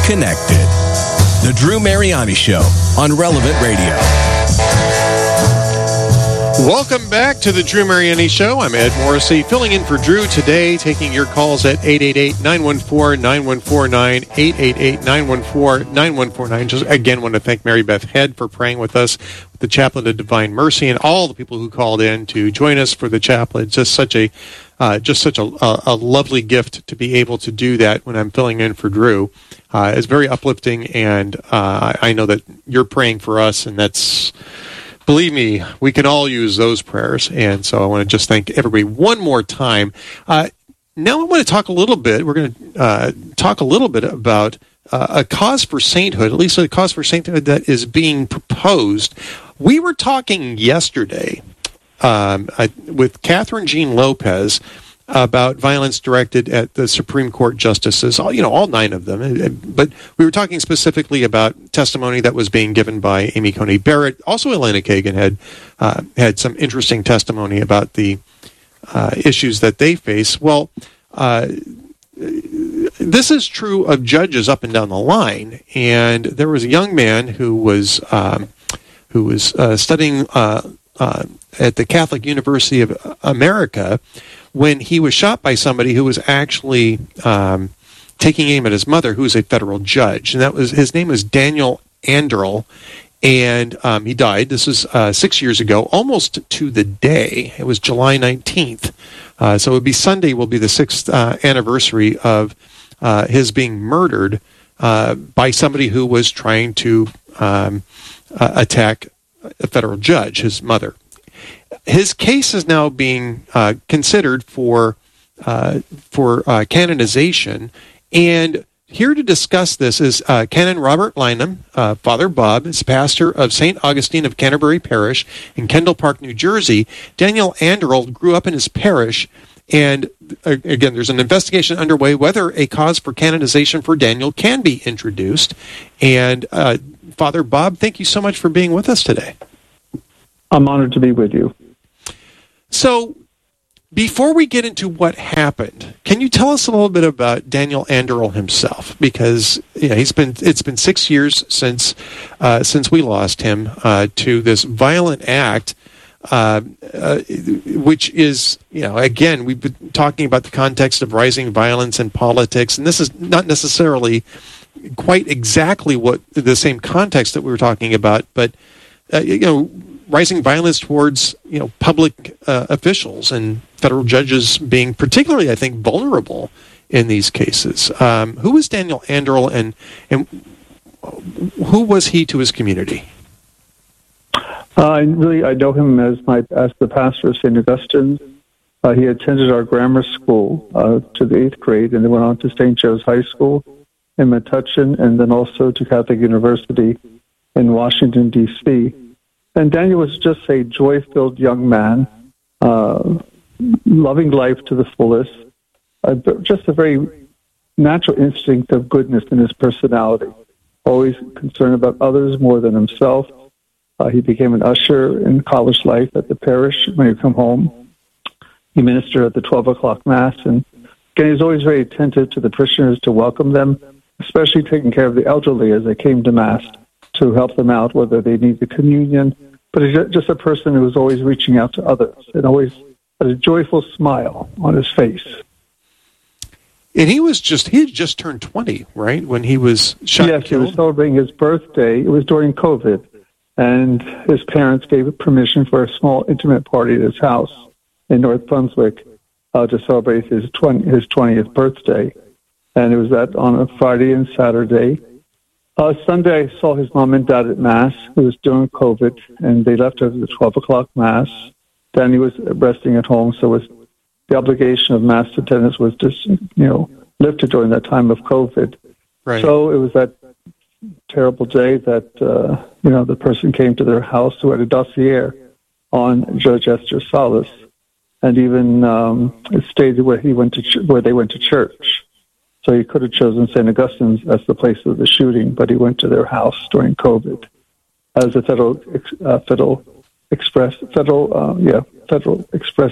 connected. The Drew Mariani Show on Relevant Radio. Welcome back to the Drew Mariani Show. I'm Ed Morrissey, filling in for Drew today, taking your calls at 888-914-9149, 888-914-9149. Just again, want to thank Mary Beth Head for praying with us, with the Chaplet of Divine Mercy, and all the people who called in to join us for the chaplet. Just such a lovely gift to be able to do that when I'm filling in for Drew. It's very uplifting, and I know that you're praying for us, and that's... Believe me, we can all use those prayers, and so I want to just thank everybody one more time. Now I want to talk a little bit, we're going to talk a little bit about a cause for sainthood, at least a cause for sainthood that is being proposed. We were talking yesterday with Catherine Jean Lopez about violence directed at the Supreme Court justices, all 9 of them. But we were talking specifically about testimony that was being given by Amy Coney Barrett. Also, Elena Kagan had some interesting testimony about the issues that they face. Well, this is true of judges up and down the line. And there was a young man who was studying at the Catholic University of America when he was shot by somebody who was actually taking aim at his mother, who was a federal judge. And his name was Daniel Anderl, and he died. This was 6 years ago, almost to the day. It was July 19th. So it would be Sunday will be the 6th anniversary of his being murdered by somebody who was trying to attack a federal judge, his mother. His case is now being considered for canonization, and here to discuss this is Canon Robert Lynham, Father Bob, is pastor of St. Augustine of Canterbury Parish in Kendall Park, New Jersey. Daniel Anderl grew up in his parish, and again, there's an investigation underway whether a cause for canonization for Daniel can be introduced. And Father Bob, thank you so much for being with us today. I'm honored to be with you. So, before we get into what happened, can you tell us a little bit about Daniel Anderl himself? Because it's been 6 years since we lost him to this violent act, which is again, we've been talking about the context of rising violence in politics, and this is not necessarily quite exactly what the same context that we were talking about, but rising violence towards public officials and federal judges being particularly, I think, vulnerable in these cases. Who was Daniel Anderl, and who was he to his community? I know him as the pastor of St. Augustine. He attended our grammar school to the 8th grade, and then went on to St. Joe's High School in Metuchen, and then also to Catholic University in Washington, D.C. And Daniel was just a joy-filled young man, loving life to the fullest, just a very natural instinct of goodness in his personality, always concerned about others more than himself. He became an usher in college life at the parish. When he come home, he ministered at the 12 o'clock Mass, and again, he was always very attentive to the parishioners to welcome them, especially taking care of the elderly as they came to Mass, to help them out, whether they need the communion. But he's just a person who was always reaching out to others and always had a joyful smile on his face. And he had just turned 20, right, when he was shot and killed? Yes, he was celebrating his birthday. It was during COVID, and his parents gave permission for a small, intimate party at his house in North Brunswick to celebrate his 20th birthday. And it was that on a Friday and Saturday. Sunday, I saw his mom and dad at Mass. It was during COVID, and they left after the 12 o'clock Mass. Danny was resting at home, so the obligation of Mass attendance was just, lifted during that time of COVID. Right. So it was that terrible day that, the person came to their house who had a dossier on Judge Esther Salas, and even it stated where they went to church. So he could have chosen St. Augustine's as the place of the shooting, but he went to their house during COVID as a Federal Express